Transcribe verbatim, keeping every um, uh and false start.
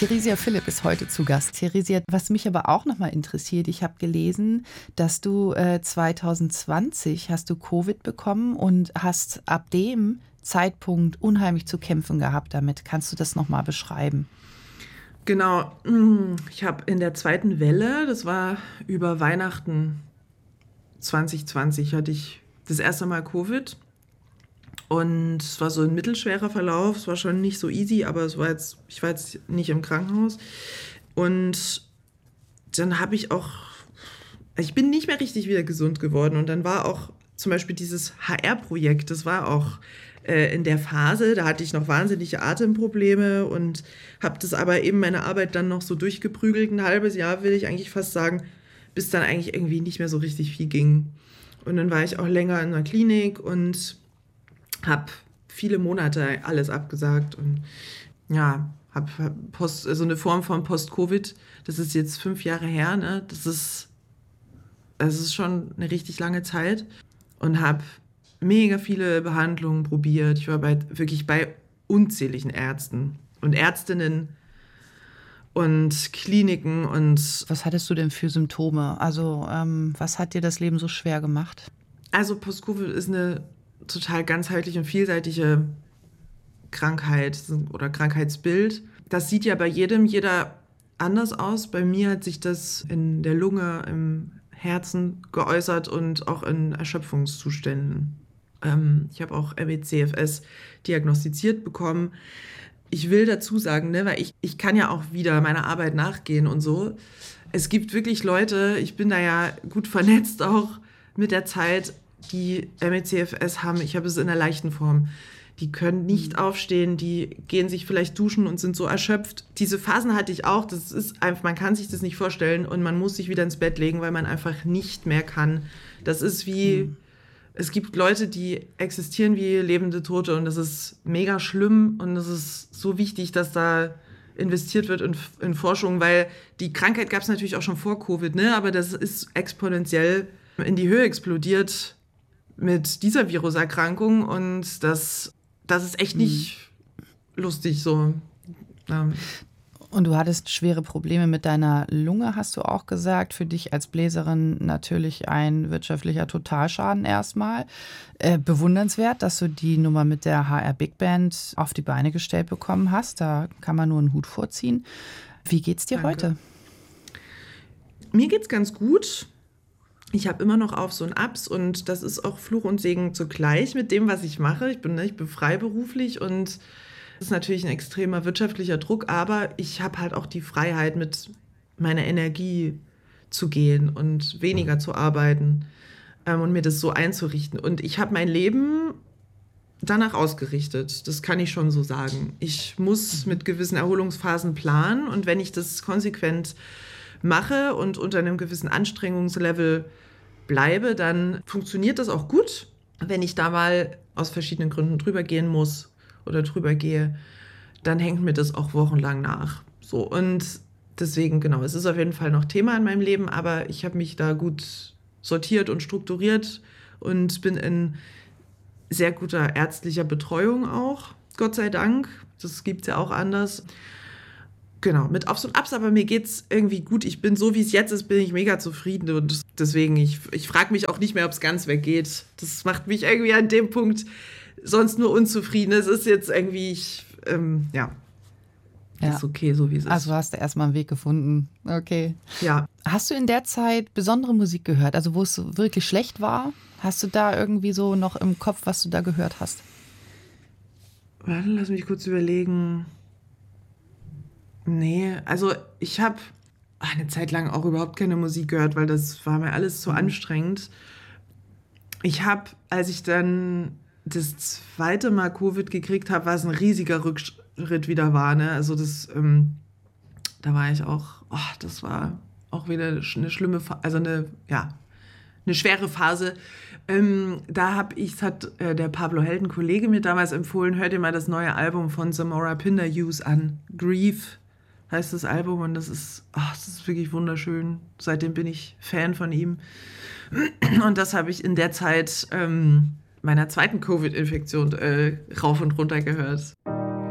Theresia Philipp ist heute zu Gast. Theresia, was mich aber auch nochmal interessiert, ich habe gelesen, dass du äh, zwanzig zwanzig hast du Covid bekommen und hast ab dem Zeitpunkt unheimlich zu kämpfen gehabt damit. Kannst du das nochmal beschreiben? Genau, ich habe in der zweiten Welle, das war über Weihnachten zwanzig zwanzig, hatte ich das erste Mal Covid. Und es war so ein mittelschwerer Verlauf, es war schon nicht so easy, aber es war jetzt, ich war jetzt nicht im Krankenhaus. Und dann habe ich auch, ich bin nicht mehr richtig wieder gesund geworden. Und dann war auch zum Beispiel dieses H R-Projekt, das war auch äh, in der Phase, da hatte ich noch wahnsinnige Atemprobleme und habe das aber eben meine Arbeit dann noch so durchgeprügelt, ein halbes Jahr will ich eigentlich fast sagen, bis dann eigentlich irgendwie nicht mehr so richtig viel ging. Und dann war ich auch länger in der Klinik und habe viele Monate alles abgesagt und ja, habe Post, also eine Form von Post-Covid. Das ist jetzt fünf Jahre her, ne? Das ist, das ist schon eine richtig lange Zeit und habe mega viele Behandlungen probiert. Ich war bei, wirklich bei unzähligen Ärzten und Ärztinnen und Kliniken und... Was hattest du denn für Symptome? Also ähm, was hat dir das Leben so schwer gemacht? Also Post-Covid ist eine total ganzheitliche und vielseitige Krankheit oder Krankheitsbild. Das sieht ja bei jedem, jeder anders aus. Bei mir hat sich das in der Lunge, im Herzen geäußert und auch in Erschöpfungszuständen. Ähm, ich habe auch M E C F S diagnostiziert bekommen. Ich will dazu sagen, ne, weil ich, ich kann ja auch wieder meiner Arbeit nachgehen und so. Es gibt wirklich Leute, ich bin da ja gut vernetzt auch mit der Zeit, die M E C F S haben, ich habe es in der leichten Form. Die können nicht aufstehen, die gehen sich vielleicht duschen und sind so erschöpft. Diese Phasen hatte ich auch, das ist einfach, man kann sich das nicht vorstellen und man muss sich wieder ins Bett legen, weil man einfach nicht mehr kann. Das ist wie, mhm. Es gibt Leute, die existieren wie lebende Tote und das ist mega schlimm und es ist so wichtig, dass da investiert wird in, in Forschung, weil die Krankheit gab es natürlich auch schon vor Covid, ne? Aber das ist exponentiell in die Höhe explodiert mit dieser Viruserkrankung und das, das ist echt nicht mhm. lustig so. Ja. Und du hattest schwere Probleme mit deiner Lunge, hast du auch gesagt. Für dich als Bläserin natürlich ein wirtschaftlicher Totalschaden erstmal. Äh, bewundernswert, dass du die Nummer mit der H R Big Band auf die Beine gestellt bekommen hast. Da kann man nur einen Hut vorziehen. Wie geht's dir Danke. heute? Mir geht's ganz gut. Ich habe immer noch Aufs und Abs und das ist auch Fluch und Segen zugleich mit dem, was ich mache. Ich bin, ich bin freiberuflich und das ist natürlich ein extremer wirtschaftlicher Druck, aber ich habe halt auch die Freiheit, mit meiner Energie zu gehen und weniger zu arbeiten ähm, und mir das so einzurichten. Und ich habe mein Leben danach ausgerichtet, das kann ich schon so sagen. Ich muss mit gewissen Erholungsphasen planen und wenn ich das konsequent mache und unter einem gewissen Anstrengungslevel bleibe, dann funktioniert das auch gut. Wenn ich da mal aus verschiedenen Gründen drüber gehen muss oder drüber gehe, dann hängt mir das auch wochenlang nach. So, und deswegen, genau, es ist auf jeden Fall noch Thema in meinem Leben, aber ich habe mich da gut sortiert und strukturiert und bin in sehr guter ärztlicher Betreuung auch, Gott sei Dank. Das gibt es ja auch anders. Genau, mit Aufs und Abs, aber mir geht's irgendwie gut. Ich bin so, wie es jetzt ist, bin ich mega zufrieden und deswegen, ich, ich frage mich auch nicht mehr, ob es ganz weggeht. Das macht mich irgendwie an dem Punkt sonst nur unzufrieden. Es ist jetzt irgendwie, ich, ähm, ja, ja, ist okay, so wie es ist. Also hast du erstmal einen Weg gefunden. Okay. Ja. Hast du in der Zeit besondere Musik gehört, also wo es wirklich schlecht war? Hast du da irgendwie so noch im Kopf, was du da gehört hast? Warte, lass mich kurz überlegen. Nee, also ich habe eine Zeit lang auch überhaupt keine Musik gehört, weil das war mir alles zu mhm. anstrengend. Ich habe, als ich dann das zweite Mal Covid gekriegt habe, war es ein riesiger Rückschritt wieder war. Ne? Also das, ähm, da war ich auch, oh, das war auch wieder eine schlimme, also eine, ja, eine schwere Phase. Ähm, da habe ich, das hat äh, der Pablo Held, ein Kollege, mir damals empfohlen, hör dir mal das neue Album von Samora Pinder-Hughes an. Grief heißt das Album und das ist, ach, das ist wirklich wunderschön. Seitdem bin ich Fan von ihm. Und das habe ich in der Zeit ähm, meiner zweiten Covid-Infektion äh, rauf und runter gehört.